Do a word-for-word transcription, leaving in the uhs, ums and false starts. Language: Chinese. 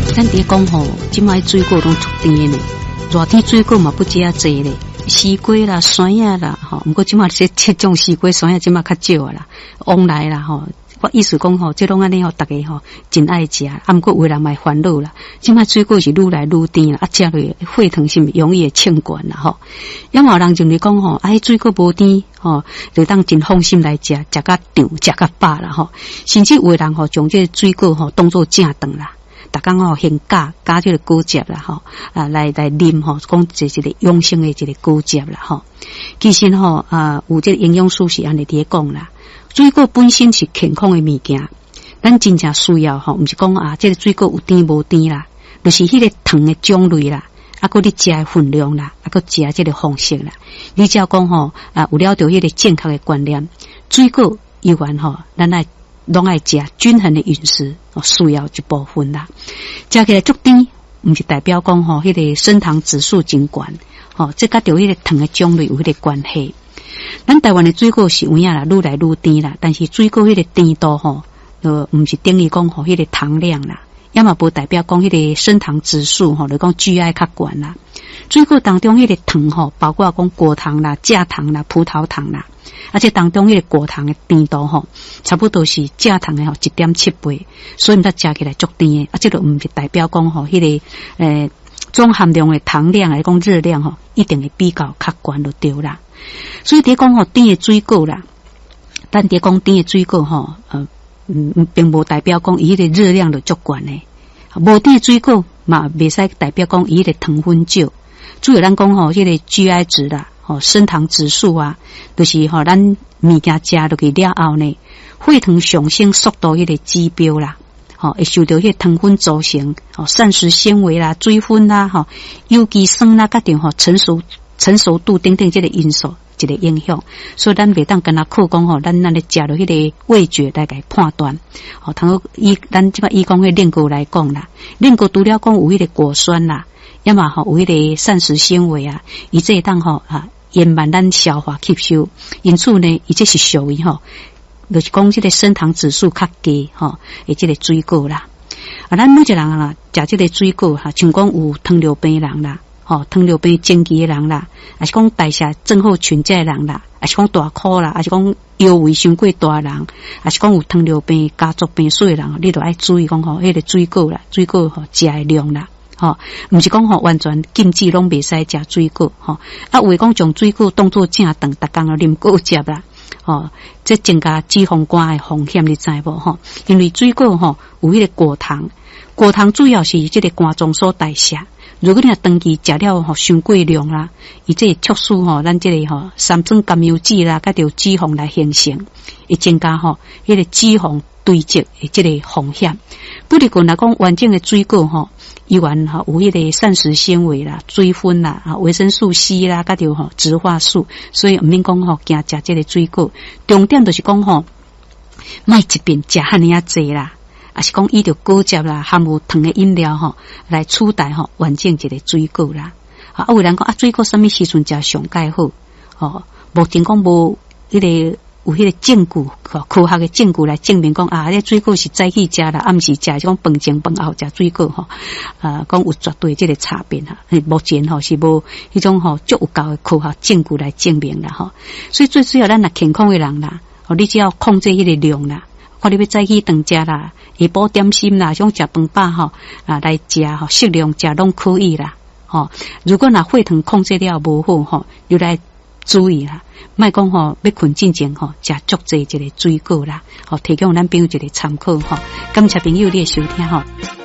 咱伫讲吼，即摆水果拢足甜诶呢，热天水果嘛不止啊济咧，西瓜啦、酸叶啦，吼，毋过即摆这这种西瓜、酸叶即摆较少啊啦，往来啦吼。我意思讲吼，即拢安尼吼，逐个吼真爱食，啊，毋过有人嘛烦恼啦。即摆水果是愈来愈甜啦，啊，食落血糖是容易会升悬啦吼。也有人认为讲吼，啊，水果无甜吼，就当真放心来食，食甲长，食甲饱啦吼。甚至有人吼将这水果吼当做正饭啦。逐工吼现加加即个果汁啦吼，啊来来啉吼，讲这是一个养生的一个果汁啦吼。其实吼啊，有这个营养素是安尼伫讲啦。水果本身是健康的物件，咱真正需要吼，毋是讲啊，这个水果有甜无甜啦，就是迄个糖的种类啦，啊，佮你食的分量啦，啊，佮食这个方式啦。你只要讲吼啊，有了着迄个正确的观念，水果依然吼，咱爱拢爱食均衡的饮食，哦，需要一部分啦。食起来足甜，毋是代表讲吼，迄个升糖指数真悬，吼，这甲着迄个糖的种类有迄个关系。咱台湾的水果是有影啦，愈来愈甜啦，但是水果迄个甜度吼，呃，毋是等于讲吼迄个糖量啦，也嘛无代表讲迄个升糖指数吼，就讲 G I 较悬啦。水果当中迄个糖吼，包括讲果糖啦、蔗糖啦、葡萄糖啦，而且当中迄个果糖的甜度吼，差不多是蔗糖的吼 一点七 倍，所以毋得食起来足甜的。啊，这个毋是代表讲吼迄个诶总含量的糖量来讲热量吼，一定会比较较悬就对啦。所以伫讲吼甜的水果啦，但伫讲甜的水果吼，呃，嗯，并无代表讲伊迄个热量就足悬诶。无甜的水果嘛，袂使代表讲伊迄个糖分少。主要咱讲吼，迄个 G I 值啦，吼升糖指数啊，就是吼咱物件食落去了后呢，血糖上升速度迄个指标啦，吼会受到迄个糖分组成，吼膳食纤维啦、水分啦、吼有机酸啦，甲着吼成熟。成熟度等等这个因素一个影响，所以咱袂当跟他靠讲吼，咱咱咧食落迄个味觉来甲判断。吼，倘若以咱即摆以讲迄炼果来讲啦，炼果除了讲有迄个果酸啦，要么吼有迄个膳食纤维啊，伊这当吼啊延慢咱消化吸收，因此呢，伊这是属于吼，就是讲这个升糖指数较低吼，诶，这个水果啦。啊，咱每一个人啦，食这个水果哈，像讲有糖尿病人啦。哦，糖尿病前期的人啦，还是讲代谢正好群这的人啦，还是讲大颗啦，还是讲腰围伤过大人，还是讲有糖尿病家族病史的人，你都要注意讲吼，迄个水果啦，水果吼食的量啦，吼，毋是讲吼完全禁止拢袂使食水果，吼，啊，有诶讲将水果当作正饭，逐工都啉果汁啦，吼，这增加脂肪肝的风险，你知无吼？因为水果吼有迄个果糖，果糖主要是即个肝脏所代谢。如果你若长期食了吼伤过量啦，伊这促使吼咱这个吼三酸甘油酯啦，甲着脂肪来形成，会增加吼迄个脂肪堆积的这个风险。不离讲来讲完整的水果吼，依然吼有迄个膳食纤维啦、水分啦、啊维生素 C 啦，甲着吼植化素，所以毋免讲吼惊食这个水果。重点就是讲吼，莫一遍食遐尼啊济啦。也是讲伊着果汁啦，含有糖的饮料吼，来取代吼完整一个水果啦。啊，有人讲啊，水果什么时阵食上介好？哦，目前讲无迄个有迄个证据，科学的证据来证明讲啊，这水果是早起食啦，暗时食，是讲饭前饭后食水果吼。啊，讲有绝对这个差别哈。目前吼是无迄种吼足有够的科学证据来证明啦吼。所以最主要咱若健康的人啦，哦，你只要控制迄个量啦。看你要早起顿食啦，下晡点心啦，想食饭饱吼啊来食吼，适量食拢可以啦。吼，如果若血糖控制了无好吼，你来注意啦，莫讲吼要困之前吼食足济一个水果啦，吼提供咱朋友一个参考吼。感谢朋友你的收听吼。